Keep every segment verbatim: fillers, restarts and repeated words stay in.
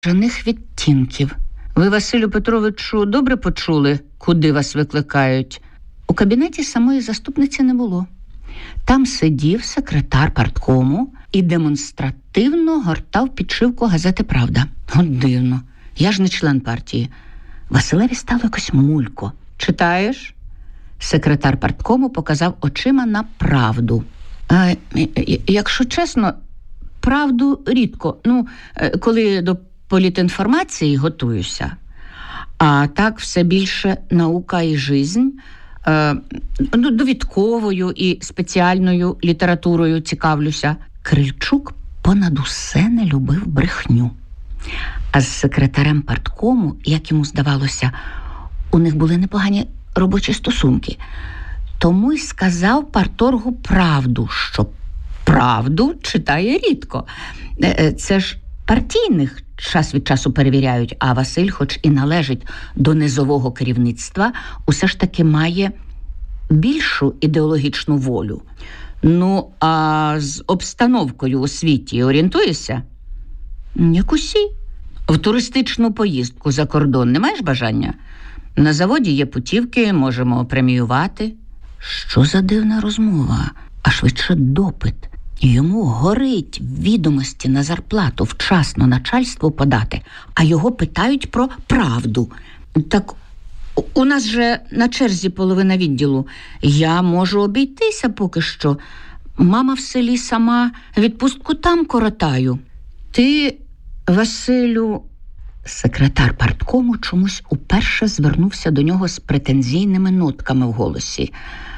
Жаних відтінків. Ви, Василю Петровичу, добре почули, куди вас викликають? У кабінеті самої заступниці не було. Там сидів секретар парткому і демонстративно гортав підшивку газети «Правда». От дивно. Я ж не член партії. Василеві стало якось мулько. Читаєш? Секретар парткому показав очима на «Правду». А, якщо чесно, «Правду» рідко. Ну, коли до політінформації готуюся. А так все більше наука і жизнь, е, довідковою і спеціальною літературою цікавлюся. Крильчук понад усе не любив брехню. А з секретарем парткому, як йому здавалося, у них були непогані робочі стосунки. Тому й сказав парторгу правду, що правду читає рідко. Це ж партійних час від часу перевіряють, а Василь, хоч і належить до низового керівництва, усе ж таки має більшу ідеологічну волю. Ну, а з обстановкою у світі орієнтуєшся? Як усі. В туристичну поїздку за кордон не маєш бажання? На заводі є путівки, можемо преміювати. Що за дивна розмова? А швидше допит. Йому горить відомості на зарплату вчасно начальству подати, а його питають про правду. Так у нас же на черзі половина відділу. Я можу обійтися поки що. Мама в селі сама, відпустку там коротаю. Ти, Василю... Секретар парткому чомусь уперше звернувся до нього з претензійними нотками в голосі.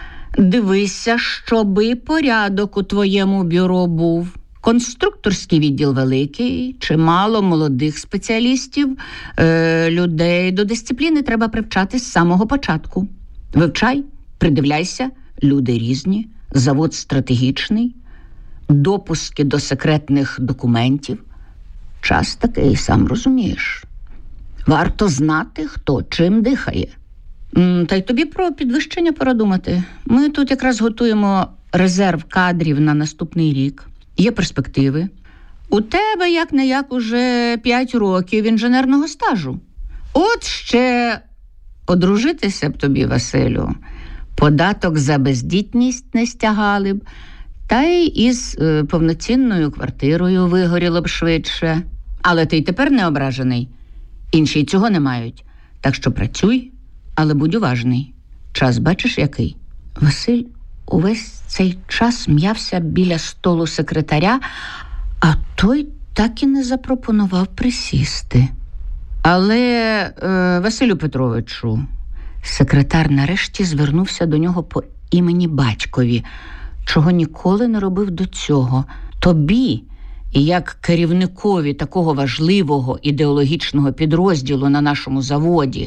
Дивися, щоби порядок у твоєму бюро був. Конструкторський відділ великий, чимало молодих спеціалістів, е, людей до дисципліни треба привчати з самого початку. Вивчай, придивляйся, люди різні, завод стратегічний, допуски до секретних документів. Час такий, сам розумієш. Варто знати, хто чим дихає. Та й тобі про підвищення пора думати. Ми тут якраз готуємо резерв кадрів на наступний рік. Є перспективи. У тебе, як-не-як, уже п'ять років інженерного стажу. От ще одружитися б тобі, Василю. Податок за бездітність не стягали б, та й із е, повноцінною квартирою вигоріло б швидше. Але ти й тепер не ображений. Інші й цього не мають. Так що працюй, але будь уважний. Час бачиш який? Василь увесь цей час м'явся біля столу секретаря, а той так і не запропонував присісти. Але, е, Василю Петровичу, секретар нарешті звернувся до нього по імені батькові, чого ніколи не робив до цього. Тобі, як керівникові такого важливого ідеологічного підрозділу на нашому заводі,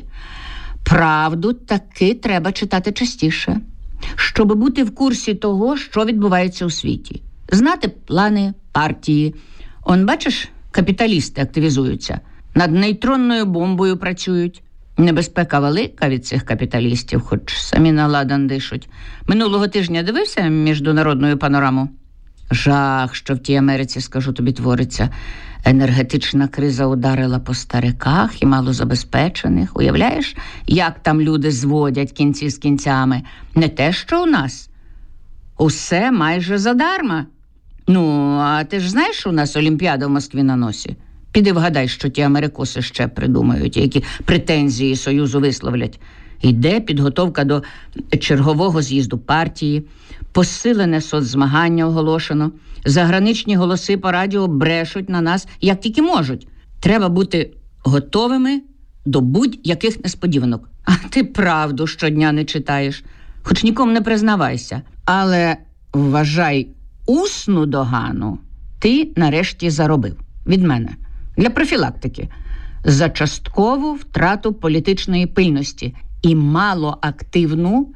правду таки треба читати частіше, щоб бути в курсі того, що відбувається у світі. Знати плани партії. Он, бачиш, капіталісти активізуються. Над нейтронною бомбою працюють. Небезпека велика від цих капіталістів, хоч самі на ладан дишуть. Минулого тижня дивився міжнародну панораму? Жах, що в тій Америці, скажу тобі, твориться. Енергетична криза ударила по стариках і малозабезпечених. Уявляєш, як там люди зводять кінці з кінцями? Не те, що у нас. Усе майже задарма. Ну, а ти ж знаєш, що у нас Олімпіада в Москві на носі? Піди вгадай, що ті америкоси ще придумають, які претензії Союзу висловлять. Йде підготовка до чергового з'їзду партії, посилене соцзмагання оголошено, заграничні голоси по радіо брешуть на нас, як тільки можуть. Треба бути готовими до будь-яких несподіванок. А ти правду щодня не читаєш, хоч нікому не признавайся. Але вважай, усну догану ти нарешті заробив від мене. Для профілактики. За часткову втрату політичної пильності і малоактивну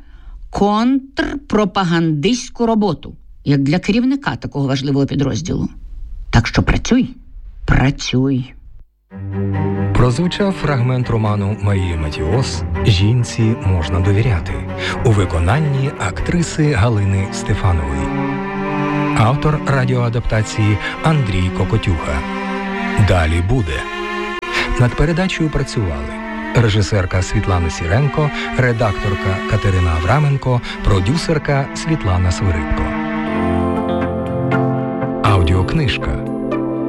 контрпропагандистську роботу, як для керівника такого важливого підрозділу. Так що працюй, працюй. Прозвучав фрагмент роману Марії Матіос «Жінці можна довіряти» у виконанні актриси Галини Стефанової. Автор радіоадаптації Андрій Кокотюха. Далі буде. Над передачею працювали режисерка Світлана Сіренко, редакторка Катерина Авраменко, продюсерка Світлана Свиридко. Аудіокнижка.